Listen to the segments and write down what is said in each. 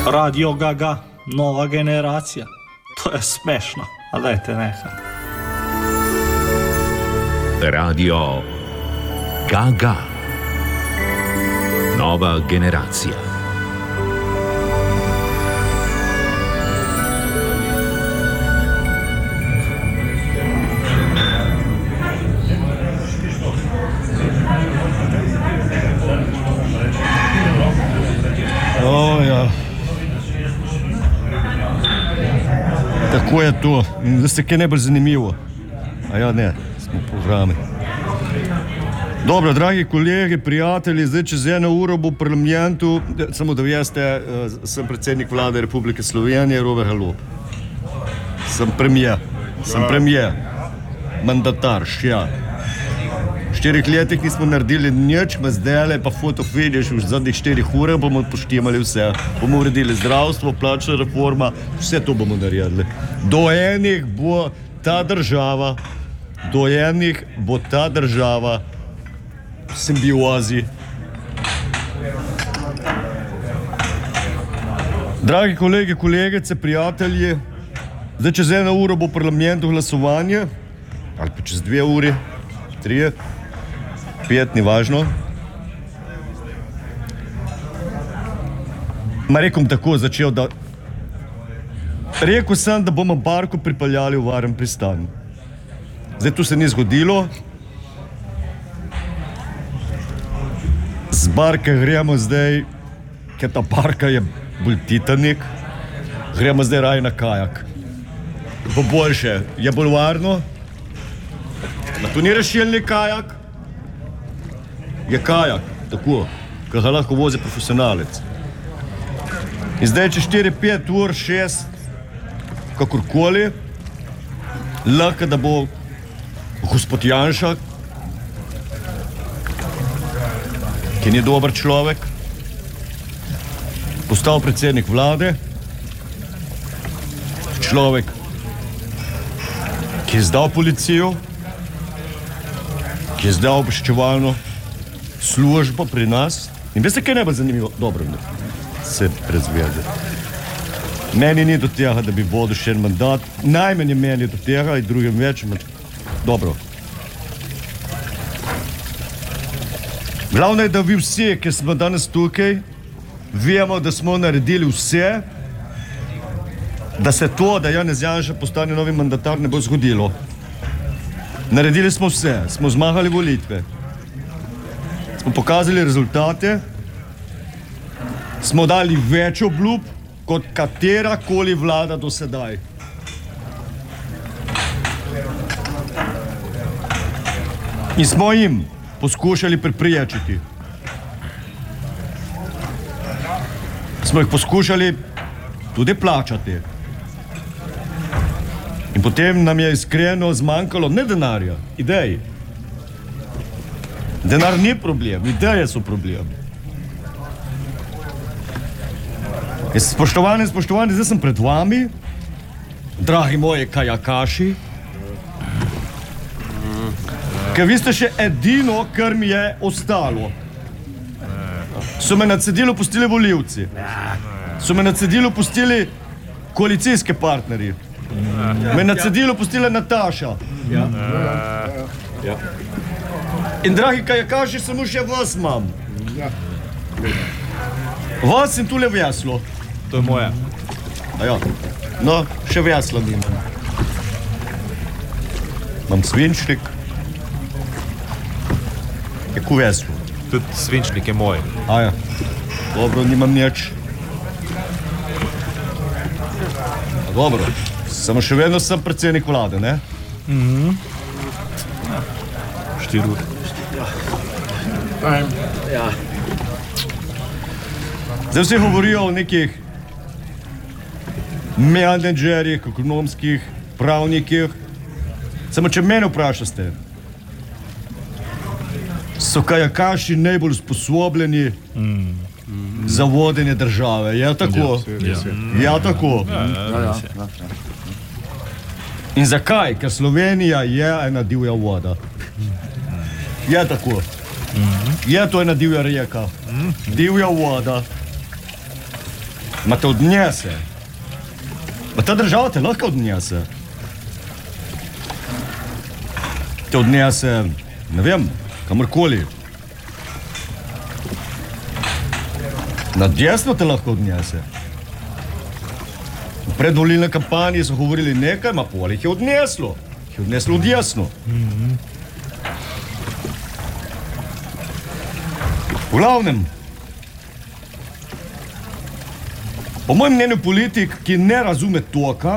Radio Gaga, nova generacija. To je smešno, a dajte nekaj. Radio Gaga, nova generacija. Ja. Tako je to. Zdaj se kaj najbolj zanimivo. A ja, ne, smo v programe. Dobro, dragi kolegi, prijatelji, zdaj čez 1 uro bo v parlamentu, samo da veste, sem predsednik vlade Republike Slovenije, Robert Golob. Sem premijer, mandatar, ja. V 4 letih nismo naredili nič, zdaj pa foto vidiš, v zadnjih 4 urah bomo poštimali vse. Bomo uredili zdravstvo, plačna reforma, vse to bomo naredili. Do enih bo ta država v simbiozi. Dragi kolegi, kolegice, prijatelji, zdaj čez 1 uro bo v parlamentu glasovanje, ali pa čez 2 uri, 3, 5, ni važno. Rekom tako začel, da rekel sem, da bomo barko pripeljali v varen pristan. Zdaj tu se ni zgodilo. Z barke gremo zdaj, ker ta barka je bolj Titanik, gremo zdaj raje na kajak. Bo boljše, je bolj varno. Tu ni rešilni kajak. Je kajak, tako, ki ga lahko vozi profesionalec. In zdaj, če 4, 5 ur, 6, kakorkoli, lahko da bo gospod Janša, ki ni dober človek, postal predsednik vlade, človek, ki je zdal policijo, ki je zdal obveščevalno službo pri nas. In veste, kaj je najbolj zanimivo? Dobro, se prezvede. Meni ni do tega, da bi vodil še en mandat. Najmanj je meni do tega in drugim več. Dobro. Glavno je, da vi vsi, ki smo danes tukaj, vemo, da smo naredili vse, da se to, da Janez Janša postane novi mandatar, ne bo zgodilo. Naredili smo vse. Smo zmagali volitve. Smo pokazali rezultate, smo dali več obljub kot katerakoli vlada do sedaj. In smo jim poskušali prepričati. Smo jih poskušali tudi plačati. In potem nam je iskreno zmanjkalo ne denarja, idej. Denar ni problem, ideje so problem. Spoštovani, zdaj sem pred vami, dragi moji kajakaši, ker vi ste še edino, kar mi je ostalo. So me na cedilu pustili volivci. So me na cedilu pustili koalicijski partnerji. Me na cedilu pustila Nataša. In dragi kajakaši, samo še vas imam. Vas in tule veslo. To je moje. Ja. No, še vesla nimam. Imam svinčnik. Kako veslo? Tudi svinčnik je moj. Ja. Dobro, nimam nič. Dobro. Samo še vedno sem predsednik vlade, ne? 4 ure. Ja. Zdaj vsi govorijo o nekih menedžerjih, ekonomskih, pravnikih. Samo če mene vprašaste, so kajakaši najbolj usposobljeni za vodenje države. Je tako? Ja, tako. In zakaj? Ker Slovenija je ena divja voda. Je tako. Je to ena divja reka. Divja voda. Ma te odnese. Ma ta država te lahko odnese. Te odnese, ne vem, kamorkoli. Na desno te lahko odnese. V predvolilne kampanji so govorili nekaj, ma pol jih je odneslo. Jih je odneslo v desno. V glavnem, po mojem mnenju politik, ki ne razume toka,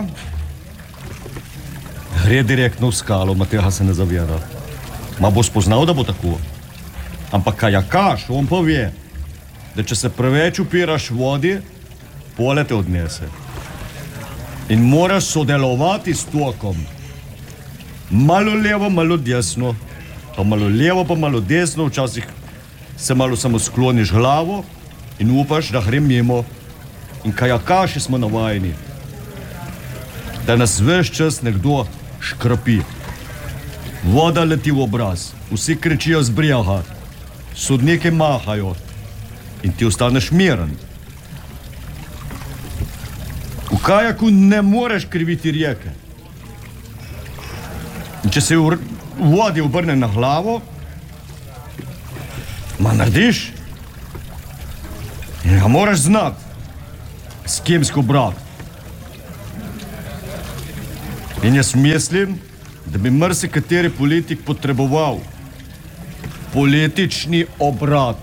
gre direktno v skalo, ma tega se ne zavira. Ma bo spoznal, da bo tako. Ampak kajakaš, on pove, da če se preveč upiraš vodi, pole te odnese. In moraš sodelovati s tokom. Malo levo, malo desno, pa malo levo, pa malo desno, včasih se malo samo skloniš glavo in upaš, da gre mimo. In kajakaši smo navajeni, da nas ves čas nekdo škrapi. Voda leti v obraz, vsi kričijo z brega, sodniki mahajo in ti ostaneš miren. V kajaku ne moreš kriviti rijeke. In če se v vodi obrne na glavo, ma narediš, in ga moraš znati, s kim skobrati. In jaz mislim, da bi marsikateri politik potreboval politični obrat.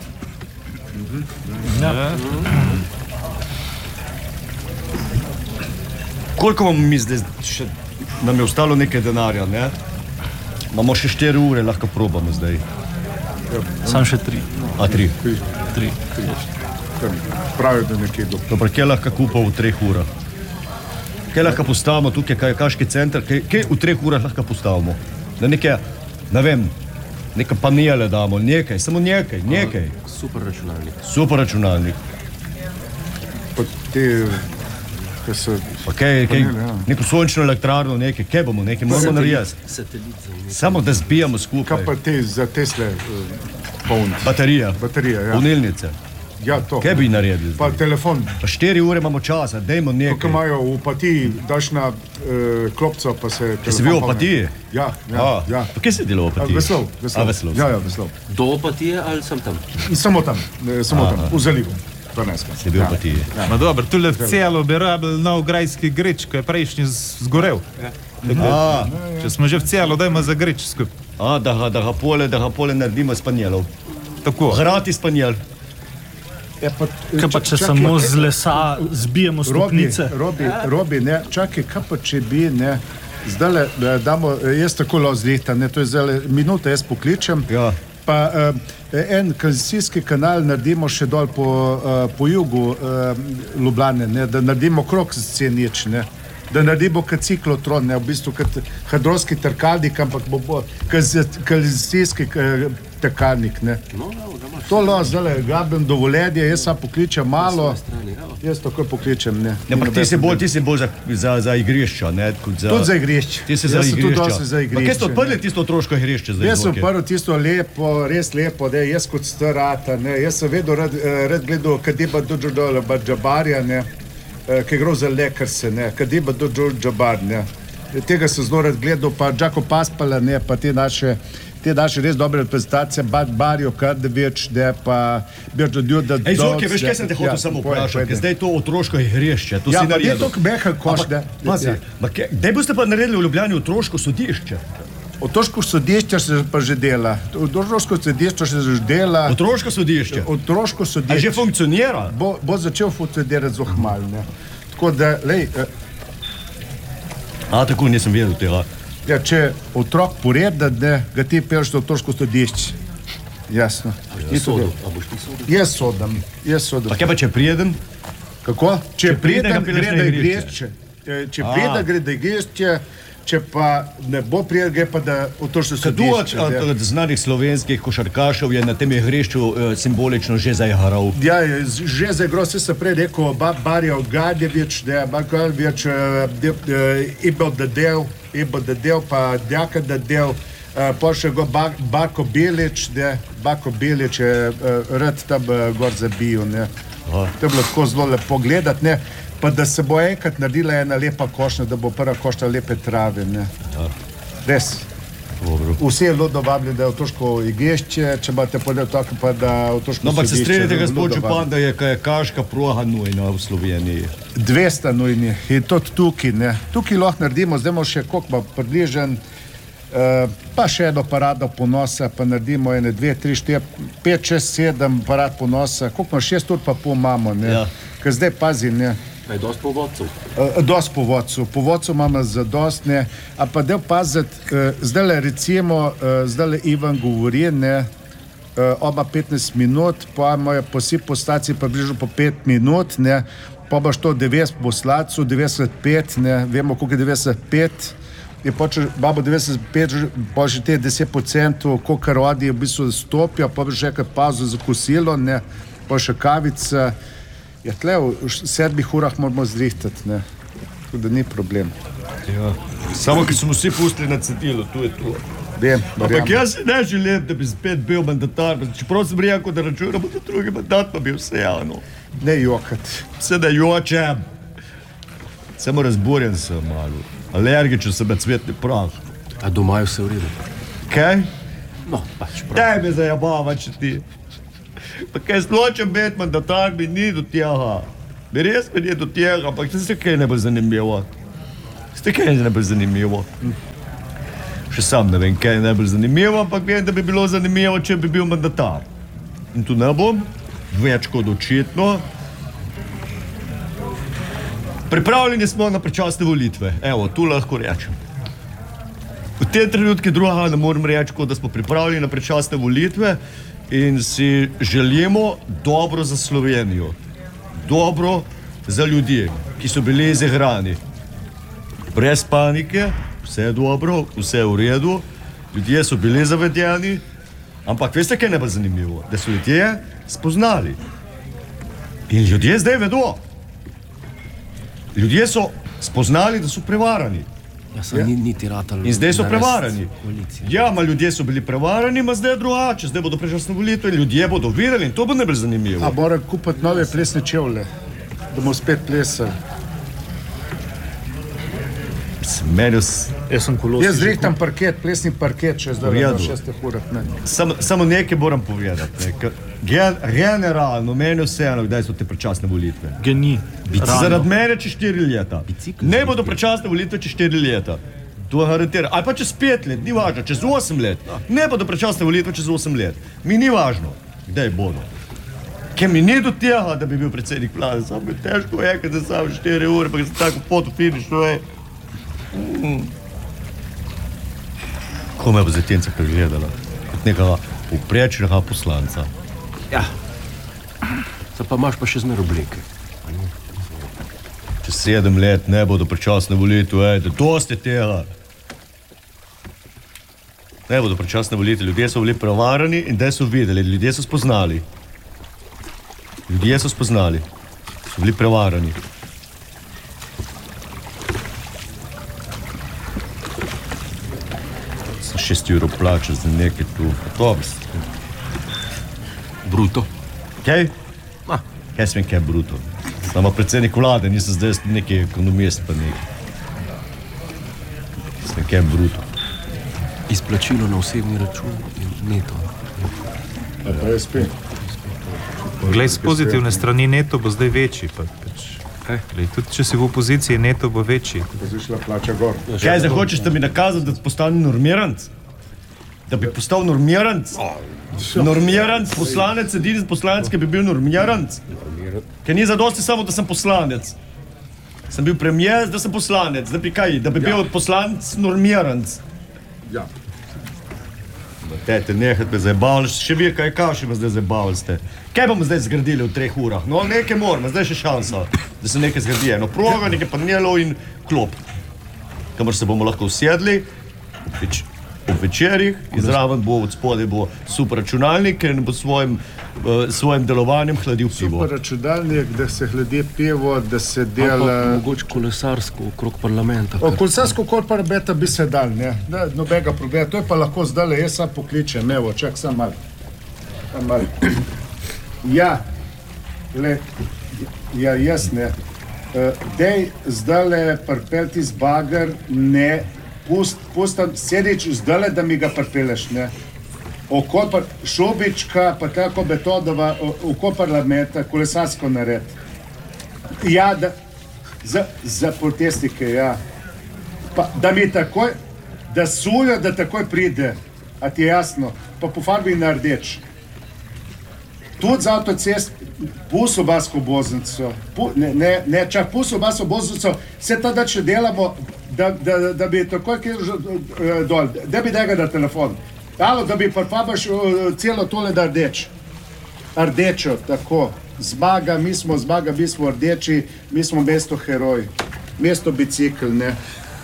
Koliko vam mi zdaj, še nam je ostalo nekaj denarja, ne? Imamo še 4 ure, lahko probamo zdaj. Sam še 3. A 3? 3. Pravi, da nekje do... Dobro, kje lahko kupa v 3 urah? Kje lahko postavimo tukaj kajakaški center? Kje v 3 urah lahko postavimo? Da neke, ne vem, neke panele damo, nekaj, samo nekaj. Super računalnik. Pa te, kaj se... Pa kaj, panele, ja. neko sončno elektrarno, nekaj, kaj bomo, nekaj moramo narediti. Samo da zbijamo skupaj. Kaj pa te za Tesle poln? Baterija, ja. polnilnice. Ja, to. Kaj bi naredili? Pa telefon. Pa 4 ure imamo časa, dajmo nekaj. Tukaj imajo v Opatiji, daš na klopco, pa se telefon... Kaj si bil v Opatiji? Ja. Pa kje si delal v Opatiji? Veslov. Veslov. Ja, Veslov. Do Opatije ali sem tam? Samo tam, v zalivu. Si bil v Opatiji. No dobro, tule v celo bi rabili nov grajski grič, ko je prejšnji zgorel. Če smo že v celo, dajmo za grič skup. Da ga pole naredimo iz panjelov. Tako. Hrati iz panjel. Kaj pa če samo z lesa zbijemo stopnice? Robi, ne, čakaj, kaj pa če bi, ne, zdaj damo, jaz tako zlihta, ne, to je zdaj minuta, jaz pokličem, Ja. pa en kanalizacijski kanal naredimo še dol po jugu Ljubljane, ne, da naredimo krog z C0, ne, da naredimo kot ciklotron, ne, v bistvu kot hadronski trkalnik, ampak bo kanalizacijski trkalnik, ne. To zdaj gabim dovoljenje, jaz sam pokličem malo, jaz takoj pokličem, ne. Ti si bolj za igrišča, ne? Tudi za igrišče. Ti si za igrišča. Jaz sem tudi dosti za igrišče. Pa kaj ste odprli tisto otroško igrišče za Jaz sem igrišče? prvo tisto lepo, res lepo, da jaz kot starata, ne. Jaz sem vedno rad gledal Kadiba Džabarja, Džabarja, ne. Ki gre za lekarse, ne. Kadiba Džabar, ne. Tega sem zelo rad gledal, pa Džako Paspala, ne, pa te naše res dobre reprezentacije, Barjo Kardevič, da pa Birđo Djuda... Ej, Zoki, veš, kaj sem te hotel samo vprašati, ker zdaj to otroško igrišče, to si naredil. Ja, pa je to mehak koš, ne. Daj boste pa naredili v Ljubljani otroško sodišče. Otroško sodišče se pa že dela. Otroško sodišče se že dela. Otroško sodišče? Otroško sodišče. A že funkcionira? Bo začel funkcionirati zelo hmal, ne. Tako da, lej... Tako nisem vedel tega. Ja, če otrok poreda, ne, ga ti pelš do otroško sodišče. Jasno. Jaz sodam. Pa kaj pa če prijedem? Kako? Če pride, prijedem, gre da igrišče. Če pride, gre da igrišče, če pa ne bo prijedem, gre pa da otroško sodišče. Kdo od znanih slovenskih košarkašev je na tem igrišču simbolično že zaigral? Ja, že zaigral, se prej rekel, Barjo Gadjevič, Ibo Dadel, pa Djaka Dadel, pa še go Bako Bilič je rad tam gor zabil, ne. To je bilo tako zelo lepo gledati, ne? Pa da se bo enkrat naredila ena lepa košnja, da bo prva košnja lepe trave, ne? Res. Dobro. Vsi je zelo vabljeni, da je Otoško igrišče, če imate podelj tako, pa da Otoško No, ampak se sodišče, strinjate, zelo gospod Župan, vabljeni. da je kajakaška proga nujna v Sloveniji. 200 nujni in tudi tukaj, ne. Tukaj lahko naredimo, zdaj imamo še koliko bo približen, pa še eno parado ponosa, pa naredimo ene 2, 3, 4, 5, 6, 7 parad ponosa, koliko imamo, 6 ur pa pol imamo, ne. Ja. Ker zdaj pazi, ne. Je dosti povodcev. Dost povodcev imamo za dost, ne, a pa del paziti, zdajle recimo, zdajle Ivan govori, ne, oba 15 minut, pa imajo posip po staciji približno po 5 minut, ne, pa boš to 90 po Slacu, 95, ne, vemo koliko je 95, je počel, babo 95, pa že te 10%, koliko rodi v bistvu stopijo, pa boš še kaj pauzo za kosilo, ne, pa še kavica. Ja, tle v 7 urah moramo zrihtati, ne. Tako da ni problem. Ja. Samo, ker smo vsi pustili na cedilu, tu je to. Vem, Ampak verjamem. jaz si ne želim, da bi spet bil mandatar, čeprav sem rekel, da računamo, da drugi mandat pa bi vse javno. Ne jokati. Vse da jočem. Samo razburjen sem malo. Alergičen sem na cvetni prah. A doma je vse v redu. Kaj? No, pač prav. Daj me zajabava, če ti. Pa kaj sločem biti mandatar, mi ni do tega. Mi res mi ni do tega, ampak ste kaj najbolj zanimivo. Ste kaj najbolj zanimivo. Še sam ne vem, kaj je najbolj zanimivo, ampak vem, da bi bilo zanimivo, če bi bil mandatar. In tu ne bom, več kot očitno. Pripravljeni smo na predčasne volitve. Evo, tu lahko rečem. V tem trenutku druga ne moram reči, kot da smo pripravljeni na predčasne volitve in si želimo dobro za Slovenijo. Dobro za ljudi, ki so bili izigrani. Brez panike, vse je dobro, vse je v redu, ljudje so bili zavedeni, ampak veste, kaj je najbolj zanimivo? Da so ljudje spoznali. In ljudje zdaj vedo. Ljudje so spoznali, da so prevarani. Ja, sem niti ratal. In zdaj so narediti prevarani. koalicijo. Ja, ma ljudje so bili prevarani, ma zdaj je drugače. Zdaj bodo predčasne volitve in ljudje bodo videli in to bo najbolj zanimivo. A moram kupiti nove plesne čevlje, da bomo spet plesali. Jaz sem kolos. Jaz zrihtam parket, plesni parket, če zdaj V redu. na 6 urah, ne. Samo nekaj moram povedati. Ne. Generalno, meni vseeno, kdaj so te predčasne volitve. Geni. Zaradi mene čez 4 leta. Bicikl Ne bodo predčasne volitve čez 4 leta. To garantira. Ali pa čez 5 let, ni važno, čez 8 let. Ne bodo predčasne volitve čez 8 let. Mi ni važno, kdaj bodo. Ker mi ni do tega, da bi bil predsednik vlade. Samo je težko je, da sam 4 ure, pa sem tako fotofiniš, to je. Ko me bo Zetenca pregledala? Kot nekega uprečnega poslanca. Ja. Zdaj pa imaš pa še zmer obleke. Čez 7 let ne bodo predčasne volitve, dosti tega. Ne bodo predčasne volitve, ljudje so bili prevarani in zdaj so videli, ljudje so spoznali. Ljudje so spoznali, so bili prevarani. Sem 6 evrov plačal za nekaj tu, dobro. Bruto. Kaj? Kaj smem, kaj je bruto? Samo predsednik vlade, nisem zdaj neki ekonomist pa nekaj. Smem, kaj je bruto? Izplačilo na osebni račun in neto. Pa je spet. Glej, z pozitivne strani neto bo zdaj večji. Glej, tudi če si v opoziciji, neto bo večji. Pa zvišla plača gor. Kaj zdaj hočeš, da mi nakazati, da postane normiranc? Da bi postal normiranc? Normiranc, poslanec, edini poslanec, ki bi bil normiranc? Ker ni zadosti samo, da sem poslanec. Sem bil premijer, da sem poslanec. Da bi kaj? Da bi bil poslanec normiranc. Ja. Tete, nehajte me zabavljati, še vi kaj kaši me zdaj zabavljali ste. Kaj bomo zdaj zgradili v 3 urah? No, nekaj moramo, zdaj še šansa, da se nekaj zgradi. Eno progo, nekaj panelov in klop. Kamor se bomo lahko usedli, ob večerjih, in zraven bo od spodaj bo super računalnik, ker bo svojim delovanjem hladil pivo. Super računalnik, da se hladi pivo, da se dela... Mogoče kolesarsko okrog parlamenta. Kolesarsko kol pa rebeta bi se dal, ne? Nobega problema. To je pa lahko zdaj, jaz sam pokličem. Evo, čak, sam malo. Ja. Le, ja, jaz ne. Dej zdajle pripelti z bager, ne, pustam sedič zdajle, da mi ga pripeleš, ne. Okopar Šobička, pa tako Betodova, v parlamenta, kolesarsko nared. Ja, da, za protestike, ja. Pa, da mi takoj, da sujo, da takoj pride, a ti je jasno, pa po farbi na rdeč. Tudi za avtocest, pusu basko oboznico, čak pusu basko oboznico, vse to, da če delamo, da bi takoj dol, da bi dega na telefon. Alo, da bi prifabaš celo tole da rdeč. Rdečo, tako. Zmaga, mi smo rdeči, mi smo mesto heroj, mesto bicikl, ne.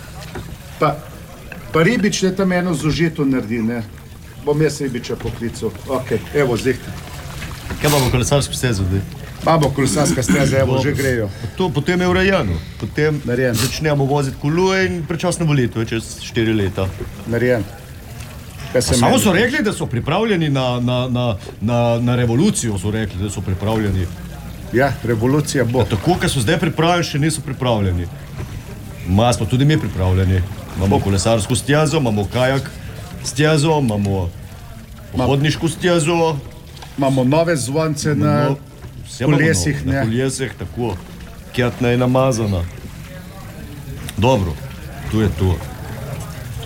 Pa Ribič je tam eno zožito naredi, ne. Bom jaz Ribiča poklical. Ok, evo, zihte. Kaj imamo kolesarsko stezo zdaj? Imamo kolesarska steza, evo, že grejo. Potem je urejeno. Potem Narejen. začnemo voziti koluje in predčasne volitve čez 4 leta. Narejen. Samo so rekli, da so pripravljeni na revolucijo, so rekli, da so pripravljeni. Ja, revolucija bo. Tako, ker so zdaj pripravljeni, še niso pripravljeni. Smo tudi mi pripravljeni. Imamo kolesarsko stezo, imamo kajak stezo, imamo pohodniško stezo. Imamo nove zvonce na kolesih, ne. Na kolesih, tako. Ketna je namazana. Dobro, tu je to.